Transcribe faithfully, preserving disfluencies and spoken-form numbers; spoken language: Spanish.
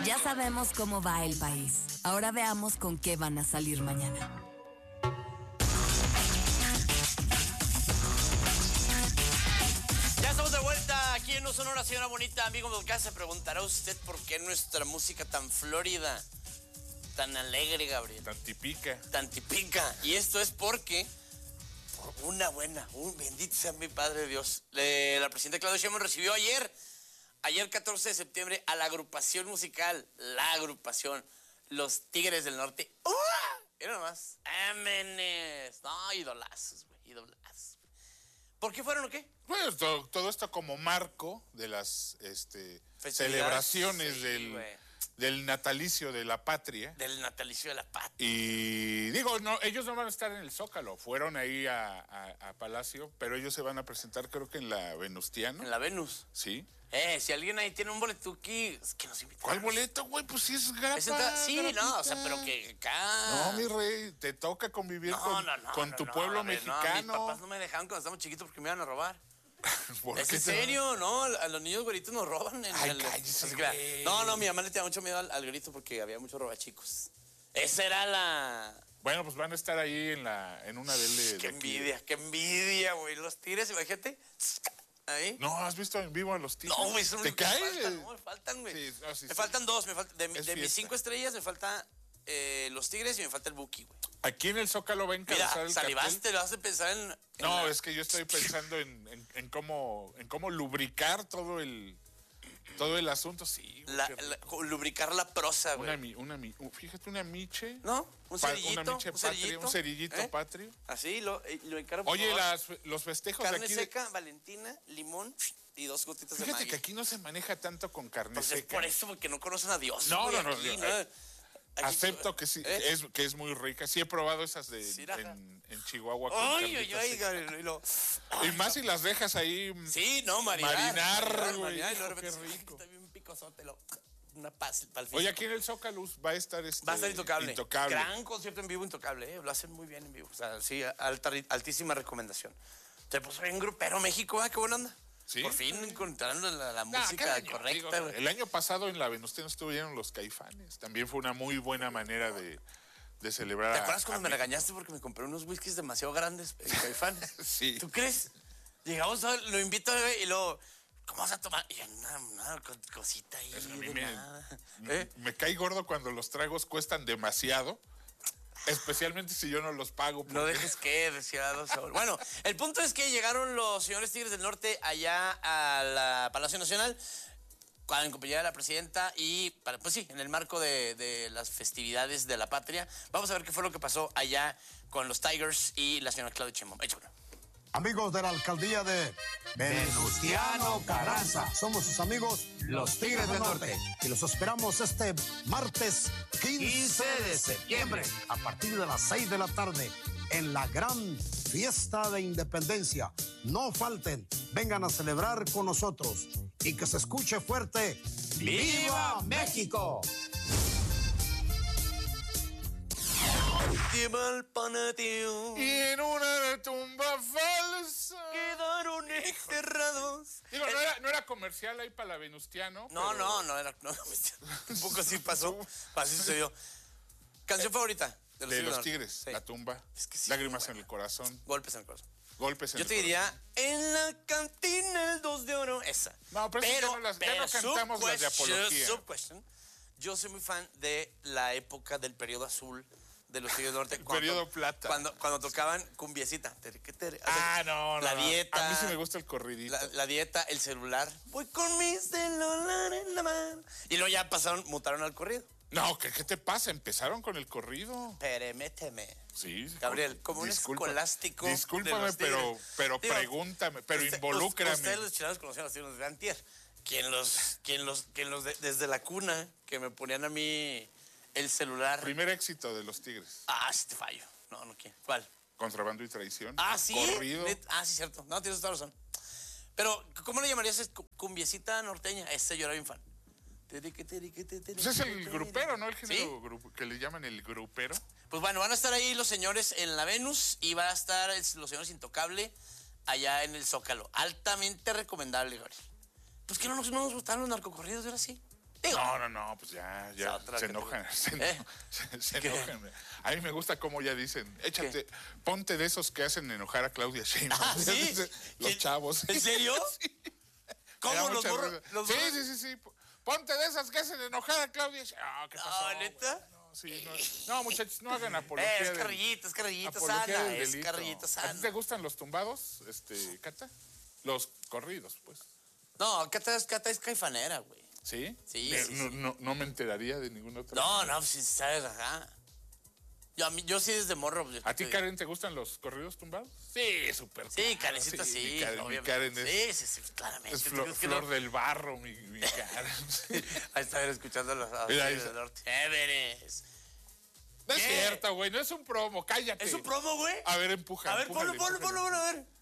Ya sabemos cómo va el país. Ahora veamos con qué van a salir mañana. Ya estamos de vuelta aquí en No Sonora, señora bonita. Amigo Melgar, se preguntará usted por qué nuestra música tan florida, tan alegre, Gabriel. Tan tipica. Tan tipica. Y esto es porque, por una buena, un bendito sea mi Padre Dios, le, la presidenta Claudia Sheinbaum recibió ayer, ayer catorce de septiembre, a la agrupación musical, la agrupación, Los Tigres del Norte. ¡Uh! Era nomás, ámenes. No, idolazos, güey, idolazos. ¿Por qué fueron o qué? Bueno, todo, todo esto como marco de las este, celebraciones sí, del, del natalicio de la patria. Del natalicio de la patria. Y digo, no, ellos no van a estar en el Zócalo, fueron ahí a, a, a Palacio, pero ellos se van a presentar creo que en la Venustiano. En la Venus. Sí. Eh, si alguien ahí tiene un boletuki, es que nos invitamos. ¿Cuál boleto, güey? Pues sí es grapa, Sí, grapita. no, o sea, pero que acá... No, mi rey, te toca convivir no, con, no, no, con no, tu no, pueblo a ver, mexicano. No, mis papás no me dejaban cuando estábamos chiquitos porque me iban a robar. ¿Por ¿Es qué en te- serio? No, a los niños güeritos nos roban. En Ay, el, cállese, así que, güey. No, no, mi mamá le tenía mucho miedo al, al grito porque había muchos robachicos. Esa era la... Bueno, pues van a estar ahí en la en una del de, Qué de aquí. envidia, qué envidia, güey. Los Tigres, imagínate. Ahí. No, ¿has visto en vivo a los Tigres? No, güey, son ¿Te los que cae? me faltan, no, me faltan, güey. Sí, no, sí, me sí. faltan dos, me falta, de, Es de mis fiesta. cinco estrellas me falta eh, los Tigres y me falta el Buki, güey. Aquí en el Zócalo va a encabezar Mira, el salivaste, cartel. lo vas a pensar en... en No, la- es que yo estoy pensando en, en, en cómo en cómo lubricar todo el todo el asunto, sí. güey, la- qué la- rico. lubricar la prosa, güey. una mi- una mi- uh, fíjate una miche. ¿No? Un Pa- cerillito. una miche un patria, cerillito. un cerillito ¿eh? patrio. Así, lo, eh, lo encargo. por Oye, favor. las, los festejos de Carne aquí de- seca, Valentina, limón y dos gotitas de Fíjate Maggi. que aquí no se maneja tanto con carne Pues es seca. por eso, porque no conocen a Dios. No, güey, no, no, aquí, no, eh, Aquí- Acepto que sí, ¿eh? que es, que es muy rica. Sí he probado esas de Sí, ajá. en, en Chihuahua. con Ay, ay, carnita ay, seca. Gabriel, y lo- Y más si las dejas ahí. Sí, no, marinar. Marinar, marinar, güey, marinar, y luego hijo, de repente, qué ay, rico. Está bien picosote, lo, una paz para el Oye, aquí en el Zócalo va a estar este. Va a estar intocable. Intocable. Gran concierto en vivo, intocable, ¿eh? Lo hacen muy bien en vivo. O sea, sí, alta, altísima recomendación. Se puso bien grupero México, ¿eh? Qué buena onda. Sí. Por fin encontraron la, la Nah, música cada año, correcta, digo, güey. el año pasado en la Venustiano estuvieron los Caifanes. También fue una muy buena manera de, de celebrar. ¿Te a- acuerdas a cuando me México. regañaste porque me compré unos whiskies demasiado grandes en Caifanes? Sí. ¿Tú crees? Llegamos, a, lo invito a y luego, ¿cómo vas a tomar? Y yo, una, una co- cosita ahí. Pues a mí de me, nada. me- ¿Eh? me cae gordo cuando los tragos cuestan demasiado. Especialmente si yo no los pago. No porque- dejes que, decía Don Saúl. Bueno, el punto es que llegaron los señores Tigres del Norte allá a la Palacio Nacional en compañía de la presidenta y, para, pues sí, en el marco de, de las festividades de la patria. Vamos a ver qué fue lo que pasó allá con los Tigers y la señora Claudia Sheinbaum. Échalo. Amigos de la alcaldía de Venustiano Carranza, somos sus amigos los Tigres del Norte y los esperamos este martes quince de septiembre a partir de las seis de la tarde en la gran fiesta de independencia. No falten, vengan a celebrar con nosotros y que se escuche fuerte. ¡Viva México! Lleva el panateo. Y en una tumba falsa. Quedaron enterrados. Digo, no era, no era comercial ahí para la Venustiano. No, pero- no, no era. No, un poco así pasó. Así sucedió. ¿Canción favorita? De Tigres los del Tigres, Norte. la Sí. tumba, Es que sí, lágrimas bueno. en el corazón, Golpes en el corazón. golpes en Yo el te diría, en la cantina el dos de oro. Esa. No, pero esas ya no las- ya no cantamos las de sub-question, apología. sub-question, yo soy muy fan de la época del periodo azul de los Tigres del Norte. Periodo plata. Cuando, cuando tocaban cumbiecita. Tere, que tere. Ah, no, no. La no. dieta. A mí sí me gusta el corridito. La, la dieta, el celular. Voy con mi celular en la mano. Y luego ya pasaron, mutaron al corrido. No, ¿qué, ¿qué te pasa? Empezaron con el corrido. Permíteme. Sí. Gabriel, como un Disculpa- escolástico de Discúlpame, los pero, Tigres. pero Digo, pregúntame, pero usted- involúcrame. Ustedes los chilenos conocían a los Tigres de antier. Quien los, quien los, quien los de- desde la cuna, que me ponían a mí el celular. Primer éxito de los Tigres. Ah, sí te fallo. No, no quién. ¿Cuál? Contrabando y traición. Ah, sí. Corrido. Net- Ah, sí, cierto. No, tienes toda razón. Pero, ¿cómo le llamarías? Es cu- Cumbiecita norteña. Ese yo era bien fan. Pues es el grupero, ¿no? El género grup- que le llaman el grupero. Pues bueno, van a estar ahí los señores en la Venus y va a estar el- los señores Intocable allá en el Zócalo. Altamente recomendable, Gabriel. Pues que no nos, no nos gustaron los narcocorridos, ahora sí. Digo, No, no, no, pues ya, ya, otra se categoría. enojan, se, eno- ¿Eh? se- se ¿Qué? enojan. A mí me gusta cómo ya dicen, échate, ponte de esos que hacen enojar a Claudia Sheinbaum. ¿Ah, sí? Los ¿Quién? chavos. ¿En serio? Sí. ¿Cómo Me da los mucha morros? risa. los Sí, morros- sí, sí, sí. Ponte de esas que hacen enojar a Claudia Sheinbaum. Ah, ¿qué No, pasó? ¿neta? güey? No, sí, no, no, muchachos, no hagan apología. Eh, es del- carrillita, es carrillita apología sana, del es delito. carrillita ¿A ti sana. te gustan los tumbados, este, Cata? Los corridos, pues. No, Cata es, Cata es caifanera, güey. ¿Sí? Sí, Me- sí, no, sí. No, no me enteraría de ningún otro. No, no, pues sí, sabes, ajá. Yo, a mí, yo sí desde morro. Pues, ¿A ti, te- Karen, te gustan los corridos tumbados? Sí, súper. Sí, claro, Karencita sí, mi Karen, mi obviamente. Karen es, Sí, sí, sí, claramente. es ¿Tú flor, crees que flor no? del barro, mi, mi Karen. Ahí está ver, escuchando los Mira, ahí del está. norte. Everest. No es ¿Qué? cierto, güey, no es un promo, cállate. ¿Es un promo, güey? A ver, empuja. A ver, ponlo, empújale, ponlo, ponlo, empújale. ponlo, a ver.